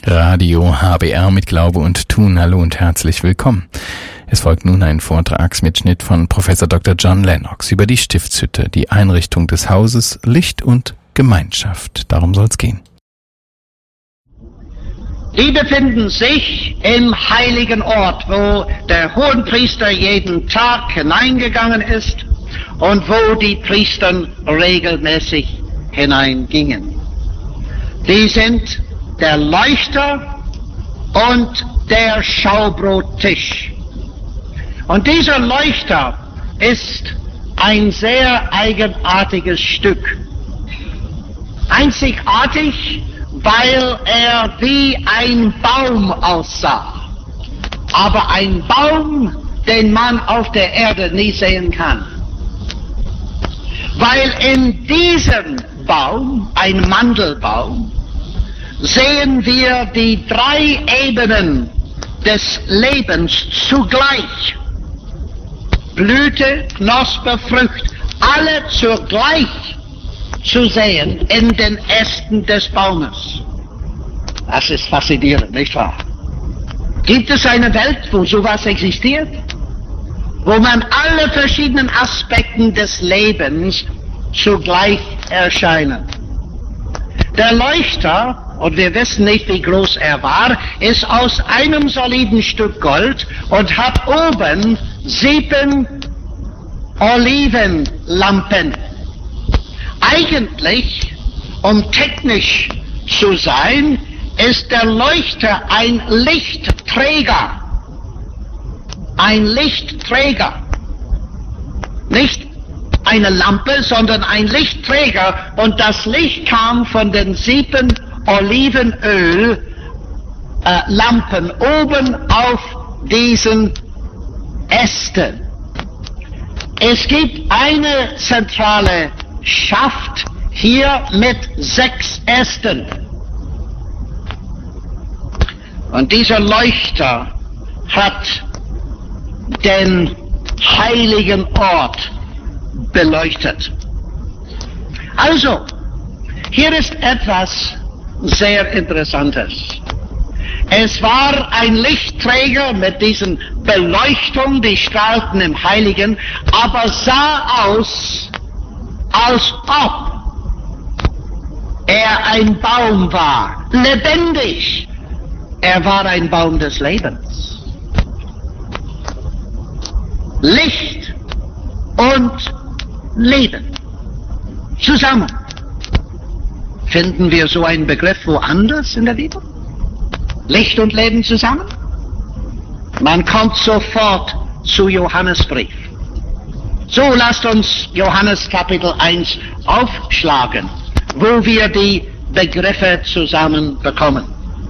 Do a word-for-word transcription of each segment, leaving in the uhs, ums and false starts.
Radio H B R mit Glaube und Tun. Hallo und herzlich willkommen. Es folgt nun ein Vortragsmitschnitt von Professor Doktor John Lennox über die Stiftshütte, die Einrichtung des Hauses, Licht und Gemeinschaft. Darum soll es gehen. Die befinden sich im heiligen Ort, wo der Hohenpriester jeden Tag hineingegangen ist und wo die Priester regelmäßig hineingingen. Die sind der Leuchter und der Schaubrottisch. Und dieser Leuchter ist ein sehr eigenartiges Stück. Einzigartig, weil er wie ein Baum aussah. Aber ein Baum, den man auf der Erde nie sehen kann. Weil in diesem Baum, ein Mandelbaum, sehen wir die drei Ebenen des Lebens zugleich. Blüte, Knospe, Frucht, alle zugleich zu sehen in den Ästen des Baumes. Das ist faszinierend, nicht wahr? Gibt es eine Welt, wo sowas existiert? Wo man alle verschiedenen Aspekten des Lebens zugleich erscheinen. Der Leuchter, und wir wissen nicht, wie groß er war, ist aus einem soliden Stück Gold und hat oben sieben Olivenlampen. Eigentlich, um technisch zu sein, ist der Leuchter ein Lichtträger. Ein Lichtträger. Nicht eine Lampe, sondern ein Lichtträger. Und das Licht kam von den sieben Olivenöllampen äh, oben auf diesen Ästen. Es gibt eine zentrale Schaft hier mit sechs Ästen. Und dieser Leuchter hat den heiligen Ort beleuchtet. Also, hier ist etwas sehr Interessantes. Es war ein Lichtträger mit diesen Beleuchtung, die strahlten im Heiligen, aber sah aus, als ob er ein Baum war, lebendig. Er war ein Baum des Lebens. Licht und Leben zusammen. Finden wir so einen Begriff woanders in der Bibel? Licht und Leben zusammen? Man kommt sofort zu Johannesbrief. So, lasst uns Johannes Kapitel eins aufschlagen, wo wir die Begriffe zusammen bekommen.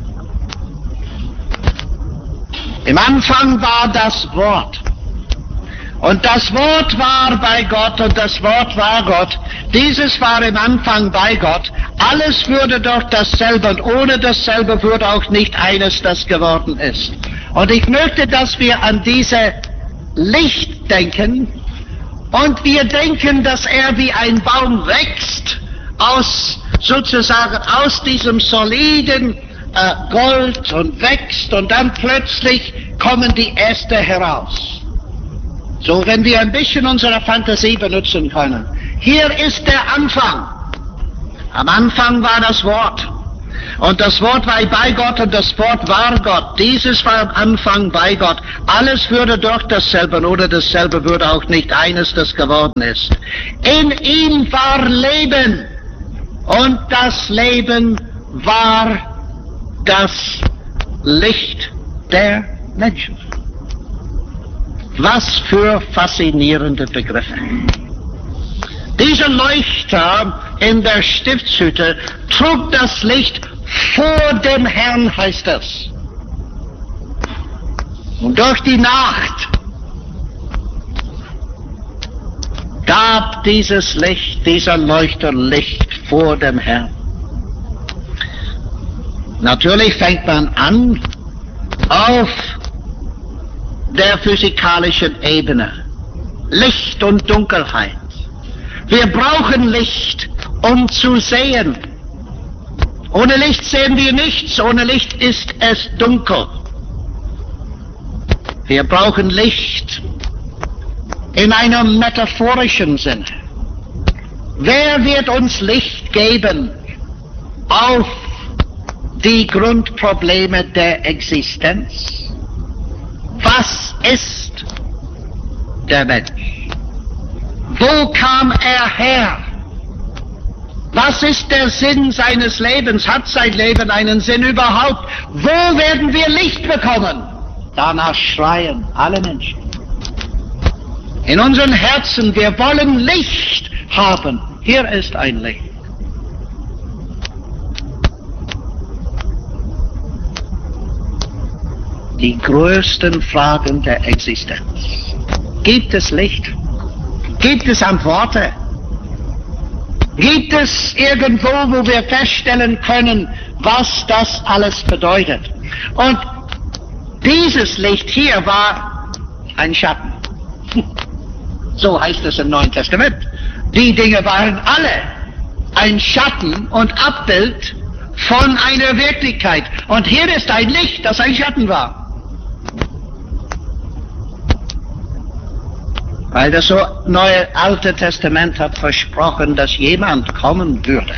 Im Anfang war das Wort. Und das Wort war bei Gott und das Wort war Gott. Dieses war im Anfang bei Gott. Alles würde durch dasselbe und ohne dasselbe würde auch nicht eines, das geworden ist. Und ich möchte, dass wir an diese Licht denken und wir denken, dass er wie ein Baum wächst, aus sozusagen aus diesem soliden äh, Gold und wächst und dann plötzlich kommen die Äste heraus. So, wenn wir ein bisschen unsere Fantasie benutzen können. Hier ist der Anfang. Am Anfang war das Wort. Und das Wort war bei Gott und das Wort war Gott. Dieses war am Anfang bei Gott. Alles würde durch dasselbe und ohne dasselbe würde auch nicht eines, das geworden ist. In ihm war Leben. Und das Leben war das Licht der Menschen. Was für faszinierende Begriffe. Dieser Leuchter in der Stiftshütte trug das Licht vor dem Herrn, heißt es. Und durch die Nacht gab dieses Licht, dieser Leuchter Licht vor dem Herrn. Natürlich fängt man an auf der physikalischen Ebene. Licht und Dunkelheit. Wir brauchen Licht, um zu sehen. Ohne Licht sehen wir nichts, ohne Licht ist es dunkel. Wir brauchen Licht in einem metaphorischen Sinne. Wer wird uns Licht geben auf die Grundprobleme der Existenz? Was ist der Mensch? Wo kam er her? Was ist der Sinn seines Lebens? Hat sein Leben einen Sinn überhaupt? Wo werden wir Licht bekommen? Danach schreien alle Menschen. In unseren Herzen, wir wollen Licht haben. Hier ist ein Licht. Die größten Fragen der Existenz. Gibt es Licht? Gibt es Antworten? Gibt es irgendwo, wo wir feststellen können, was das alles bedeutet? Und dieses Licht hier war ein Schatten. So heißt es im Neuen Testament. Die Dinge waren alle ein Schatten und Abbild von einer Wirklichkeit. Und hier ist ein Licht, das ein Schatten war. Weil das so neue Alte Testament hat versprochen, dass jemand kommen würde,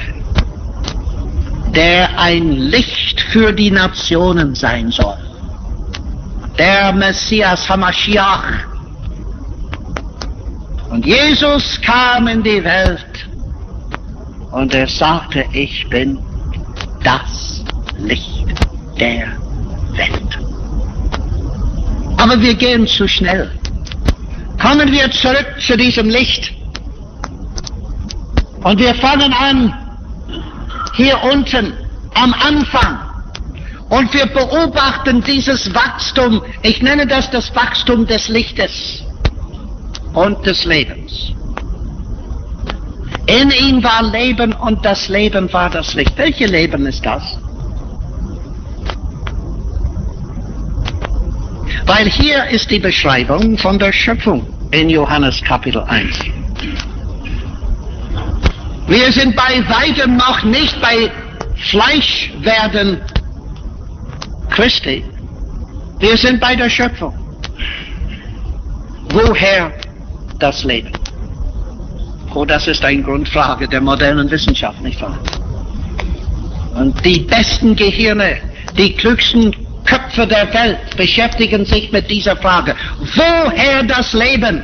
der ein Licht für die Nationen sein soll. Der Messias Hamashiach. Und Jesus kam in die Welt und er sagte, ich bin das Licht der Welt. Aber wir gehen zu schnell. Kommen wir zurück zu diesem Licht. Und wir fangen an, hier unten, am Anfang. Und wir beobachten dieses Wachstum. Ich nenne das das Wachstum des Lichtes und des Lebens. In ihm war Leben und das Leben war das Licht. Welches Leben ist das? Weil hier ist die Beschreibung von der Schöpfung in Johannes Kapitel eins. Wir sind bei weitem noch nicht bei Fleischwerden Christi. Wir sind bei der Schöpfung. Woher das Leben? Oh, das ist eine Grundfrage der modernen Wissenschaft, nicht wahr? Und die besten Gehirne, die klügsten Köpfe der Welt beschäftigen sich mit dieser Frage. Woher das Leben?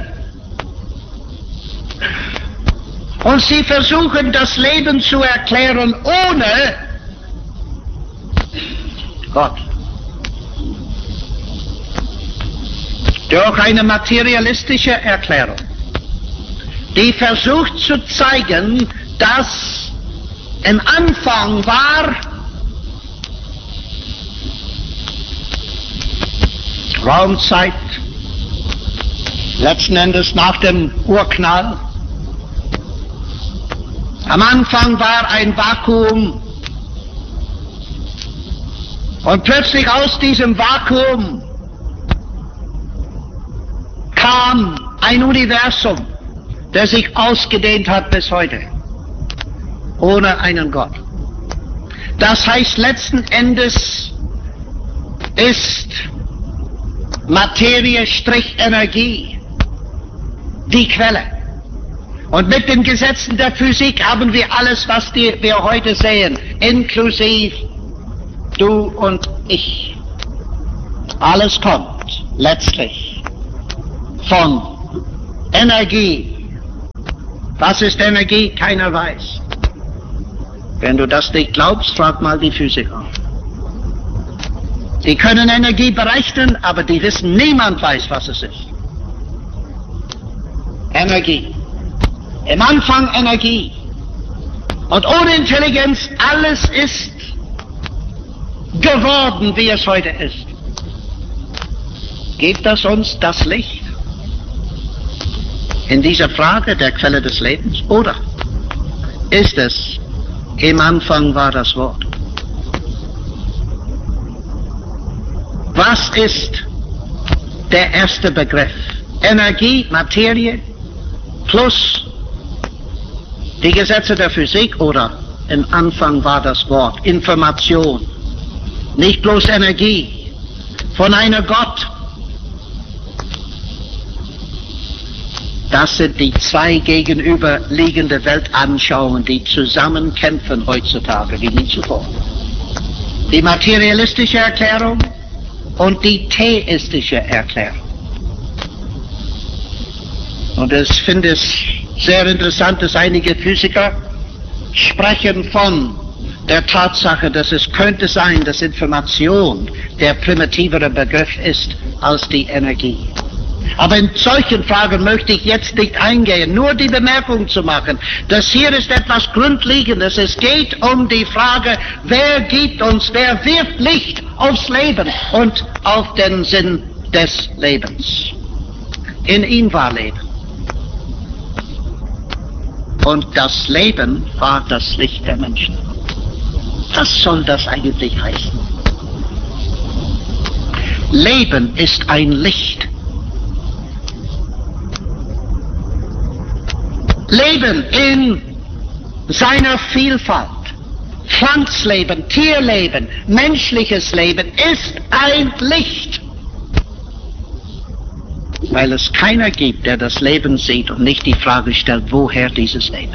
Und sie versuchen, das Leben zu erklären ohne Gott. Durch eine materialistische Erklärung, die versucht zu zeigen, dass im Anfang war Raumzeit, letzten Endes nach dem Urknall. Am Anfang war ein Vakuum und plötzlich aus diesem Vakuum kam ein Universum, der sich ausgedehnt hat bis heute, ohne einen Gott. Das heißt, letzten Endes ist Materie Strich Energie die Quelle. Und mit den Gesetzen der Physik haben wir alles, was die, wir heute sehen, inklusive du und ich. Alles kommt letztlich von Energie. Was ist Energie? Keiner weiß. Wenn du das nicht glaubst, frag mal die Physiker. Die können Energie berechnen, aber die wissen, niemand weiß, was es ist. Energie. Im Anfang Energie. Und ohne Intelligenz, alles ist geworden, wie es heute ist. Gibt das uns das Licht in dieser Frage der Quelle des Lebens? Oder ist es, im Anfang war das Wort? Was ist der erste Begriff? Energie, Materie plus die Gesetze der Physik oder im Anfang war das Wort, Information, nicht bloß Energie, von einer Gott. Das sind die zwei gegenüberliegende Weltanschauungen, die zusammen kämpfen heutzutage wie nie zuvor. Die materialistische Erklärung und die theistische Erklärung. Und ich finde es sehr interessant, dass einige Physiker sprechen von der Tatsache, dass es könnte sein, dass Information der primitivere Begriff ist als die Energie. Aber in solchen Fragen möchte ich jetzt nicht eingehen, nur die Bemerkung zu machen, dass hier ist etwas Grundlegendes. Es geht um die Frage, wer gibt uns, wer wirft Licht aufs Leben und auf den Sinn des Lebens. In ihm war Leben. Und das Leben war das Licht der Menschen. Was soll das eigentlich heißen? Leben ist ein Licht. Leben in seiner Vielfalt, Pflanzleben, Tierleben, menschliches Leben ist ein Licht. Weil es keiner gibt, der das Leben sieht und nicht die Frage stellt, woher dieses Leben?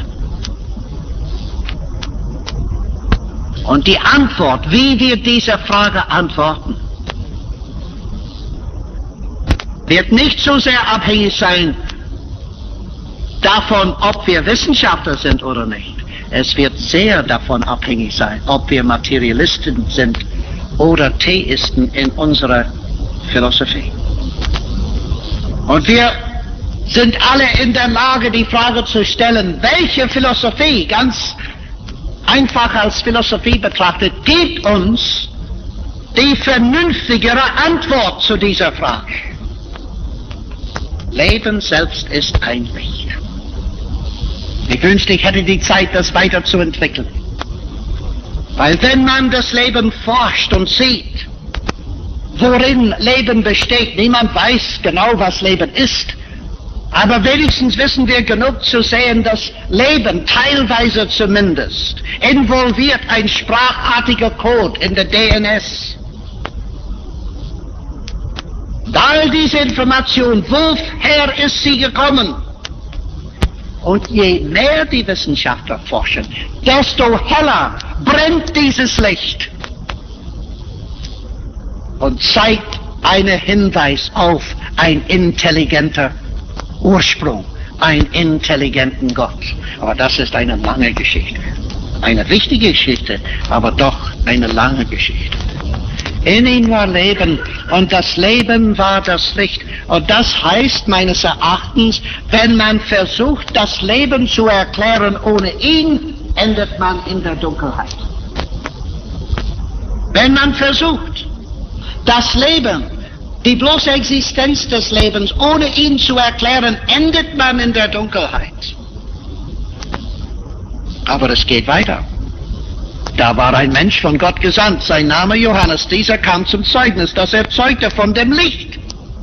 Und die Antwort, wie wir diese Frage antworten, wird nicht so sehr abhängig sein davon, ob wir Wissenschaftler sind oder nicht. Es wird sehr davon abhängig sein, ob wir Materialisten sind oder Theisten in unserer Philosophie. Und wir sind alle in der Lage, die Frage zu stellen, welche Philosophie, ganz einfach als Philosophie betrachtet, gibt uns die vernünftigere Antwort zu dieser Frage. Leben selbst ist ein Licht. Ich wünschte, ich hätte die Zeit, das weiterzuentwickeln. Weil wenn man das Leben forscht und sieht, worin Leben besteht, niemand weiß genau, was Leben ist, aber wenigstens wissen wir genug zu sehen, dass Leben teilweise zumindest involviert ein sprachartiger Code in der D N S. All diese Information, woher ist sie gekommen? Und je mehr die Wissenschaftler forschen, desto heller brennt dieses Licht und zeigt einen Hinweis auf ein intelligenter Ursprung, einen intelligenten Gott. Aber das ist eine lange Geschichte. Eine wichtige Geschichte, aber doch eine lange Geschichte. In ihm war Leben und das Leben war das Licht. Und das heißt meines Erachtens, wenn man versucht, das Leben zu erklären ohne ihn, endet man in der Dunkelheit. Wenn man versucht, das Leben, die bloße Existenz des Lebens ohne ihn zu erklären, endet man in der Dunkelheit. Aber es geht weiter. Da war ein Mensch von Gott gesandt, sein Name Johannes. Dieser kam zum Zeugnis, dass er zeugte von dem Licht,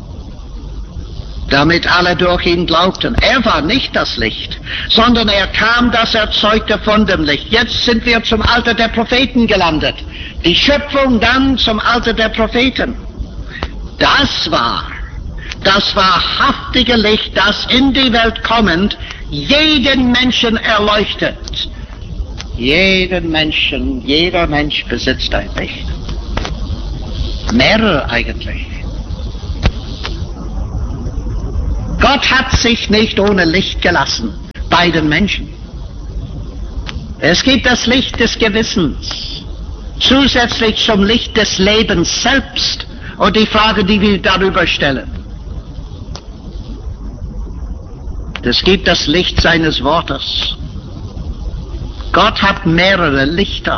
damit alle durch ihn glaubten. Er war nicht das Licht, sondern er kam, dass er zeugte von dem Licht. Jetzt sind wir zum Alter der Propheten gelandet. Die Schöpfung dann zum Alter der Propheten. Das war das wahrhaftige Licht, das in die Welt kommend jeden Menschen erleuchtet. Jeden Menschen, jeder Mensch besitzt ein Licht. Mehrere eigentlich. Gott hat sich nicht ohne Licht gelassen bei den Menschen. Es gibt das Licht des Gewissens, zusätzlich zum Licht des Lebens selbst und die Frage, die wir darüber stellen. Es gibt das Licht seines Wortes. Gott hat mehrere Lichter.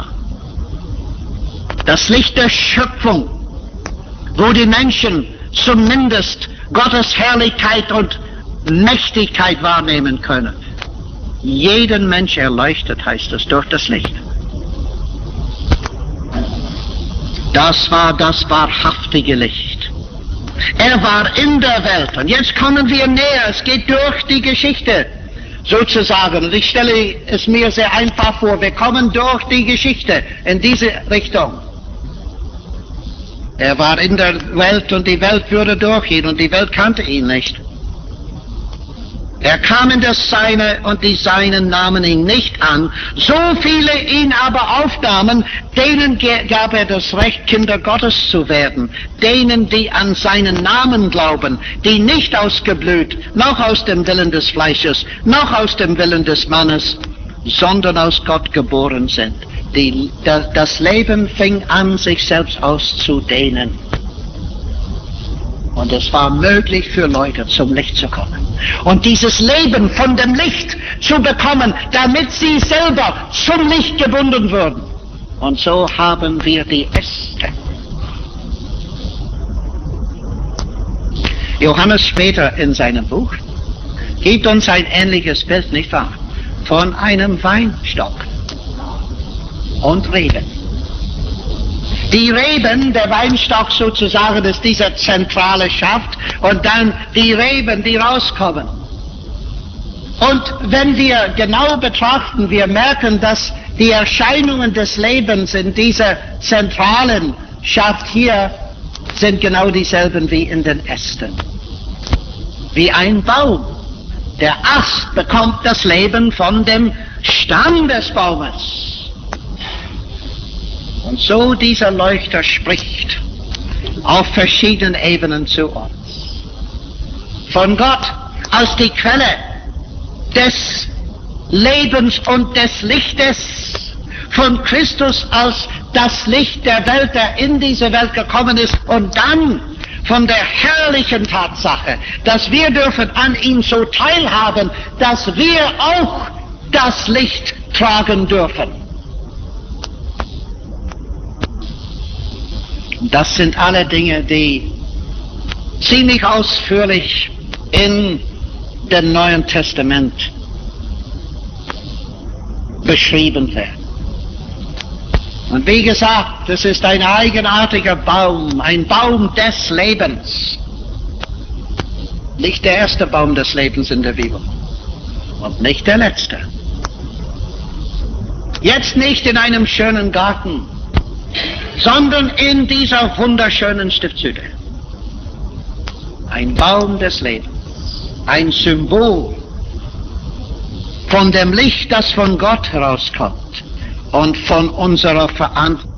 Das Licht der Schöpfung, wo die Menschen zumindest Gottes Herrlichkeit und Mächtigkeit wahrnehmen können. Jeden Mensch erleuchtet, heißt es, durch das Licht. Das war das wahrhaftige Licht. Er war in der Welt. Und jetzt kommen wir näher. Es geht durch die Geschichte. sozusagen. Und ich stelle es mir sehr einfach vor, wir kommen durch die Geschichte in diese Richtung. Er war in der Welt und die Welt führte durch ihn und die Welt kannte ihn nicht. Er kam in das Seine und die Seinen nahmen ihn nicht an. So viele ihn aber aufnahmen, denen gab er das Recht, Kinder Gottes zu werden. Denen, die an seinen Namen glauben, die nicht aus Geblüt, noch aus dem Willen des Fleisches, noch aus dem Willen des Mannes, sondern aus Gott geboren sind. Die, das Leben fing an, sich selbst auszudehnen. Und es war möglich für Leute, zum Licht zu kommen. Und dieses Leben von dem Licht zu bekommen, damit sie selber zum Licht gebunden wurden. Und so haben wir die Äste. Johannes später in seinem Buch gibt uns ein ähnliches Bild, nicht wahr? Von einem Weinstock und Reben. Die Reben, der Weinstock sozusagen, ist dieser zentrale Schaft und dann die Reben, die rauskommen. Und wenn wir genau betrachten, wir merken, dass die Erscheinungen des Lebens in dieser zentralen Schaft hier sind genau dieselben wie in den Ästen. Wie ein Baum. Der Ast bekommt das Leben von dem Stamm des Baumes. Und so dieser Leuchter spricht auf verschiedenen Ebenen zu uns. Von Gott als die Quelle des Lebens und des Lichtes, von Christus als das Licht der Welt, der in diese Welt gekommen ist, und dann von der herrlichen Tatsache, dass wir dürfen an ihm so teilhaben, dass wir auch das Licht tragen dürfen. Das sind alle Dinge, die ziemlich ausführlich in dem Neuen Testament beschrieben werden. Und wie gesagt, es ist ein eigenartiger Baum, ein Baum des Lebens. Nicht der erste Baum des Lebens in der Bibel und nicht der letzte. Jetzt nicht in einem schönen Garten, sondern in dieser wunderschönen Stiftshütte. Ein Baum des Lebens, ein Symbol von dem Licht, das von Gott herauskommt und von unserer Verantwortung.